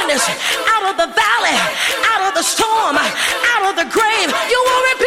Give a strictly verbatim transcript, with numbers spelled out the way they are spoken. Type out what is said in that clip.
wilderness, out of the valley, out of the storm, out of the grave. You will repeat.